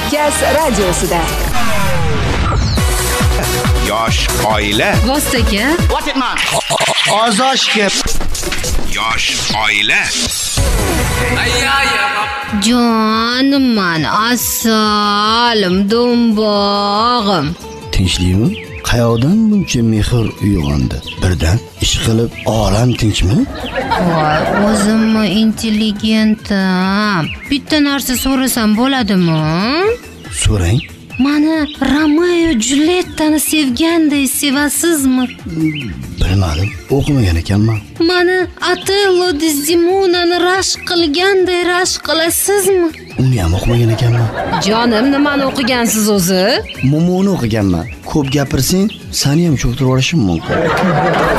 Kavkaz radiosida. Yosh oila. Vostaga. Ozoshga. Yosh oila. Jonim, assalim, do'mbog'im. Tinchlikmi? Qayoqdan buncha mehr uyg'ondi? Birdan ish qilib olam tinchmi? Voy, o'zimmi intelligentim. Bitta narsa so'rasam bo'ladimi? So'rang. Mani Romeo Juliettani sevganday sevasizmi? Bilmadim, o'qimagan ekanman. Mani Otello Desdemonani rashk qilganday rashk qilasizmi? Uni ham o'qimagan ekanman. Jonim, nimani o'qigansiz o'zi? Momoni o'qiganman. Ko'p gapirsang, seni ham cho'ktirib olishim mumkin.